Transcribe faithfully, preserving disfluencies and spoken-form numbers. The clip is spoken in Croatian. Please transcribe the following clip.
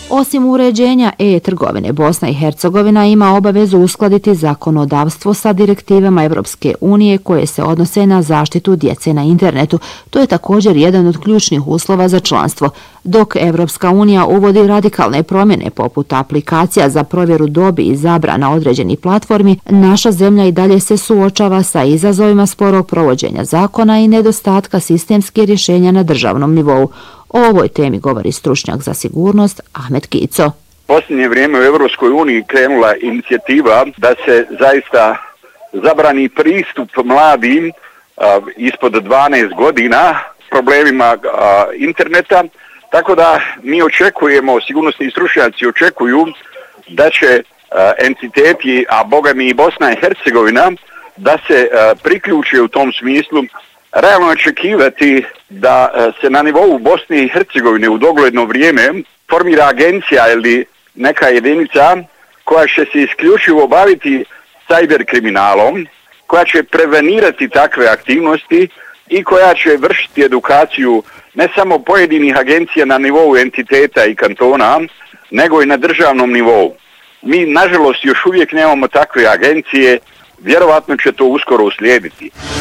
Osim uređenja e-trgovine, Bosna i Hercegovina ima obavezu uskladiti zakonodavstvo sa direktivama Evropske unije koje se odnose na zaštitu djece na internetu. To je također jedan od ključnih uslova za članstvo. Dok Evropska unija uvodi radikalne promjene poput aplikacija za provjeru dobi i zabrana određenih platformi, naša zemlja i dalje se suočava sa izazovima sporog provođenja zakona i nedostatka sistemskih rješenja na državnom nivou. O ovoj temi govori stručnjak za sigurnost Ahmet Kico. Posljednje vrijeme u Europskoj uniji krenula inicijativa da se zaista zabrani pristup mladim a, ispod dvanaest godina problemima a, interneta, tako da mi očekujemo, sigurnosni stručnjaci očekuju da će a, entiteti, a boga mi i Bosna i Hercegovina, da se a, priključe u tom smislu. Realno očekivati da se na nivou Bosne i Hercegovine u dogledno vrijeme formira agencija ili neka jedinica koja će se isključivo baviti cyber kriminalom, koja će prevenirati takve aktivnosti i koja će vršiti edukaciju ne samo pojedinih agencija na nivou entiteta i kantona, nego i na državnom nivou. Mi, nažalost, još uvijek nemamo takve agencije, vjerovatno će to uskoro uslijediti.